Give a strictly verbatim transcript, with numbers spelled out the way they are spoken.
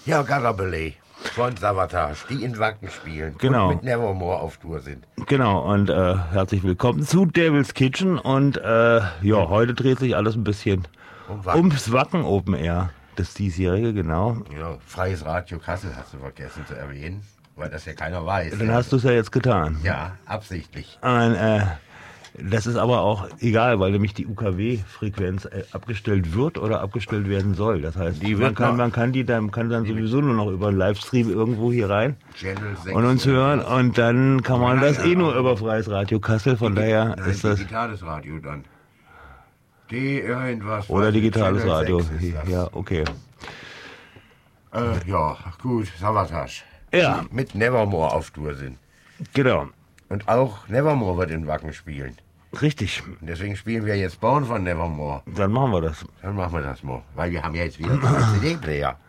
Ja, Garabele von Savatage, die in Wacken spielen Genau. und mit Nevermore auf Tour sind. Genau, und äh, herzlich willkommen zu Devil's Kitchen. Und äh, ja, heute dreht sich alles ein bisschen Um Wacken. ums Wacken Open Air, das diesjährige, genau. Ja, Freies Radio Kassel hast du vergessen zu erwähnen, weil das ja keiner weiß. Dann hast du es ja jetzt getan. Ja, absichtlich. Und, äh, das ist aber auch egal, weil nämlich die U K W-Frequenz äh, abgestellt wird oder abgestellt werden soll. Das heißt, Die man wird kann, noch- man kann die dann, kann dann sowieso nur noch über einen Livestream irgendwo hier rein Channel sechs und uns hören. Und dann kann man Ja, das ja, eh nur aber- über Freies Radio Kassel. Von daher Nein, ist das... digitales Radio dann. Die irgendwas. Oder was- digitales Channel Radio. sechs ist das. Ja, okay. Äh, ja, gut, Savatage. Ja. Die mit Nevermore auf Tour sind. Genau. Und auch Nevermore wird in Wacken spielen. Richtig. Und deswegen spielen wir jetzt Born von Nevermore. Dann machen wir das. Dann machen wir das mal. Weil wir haben ja jetzt wieder einen C D-Player.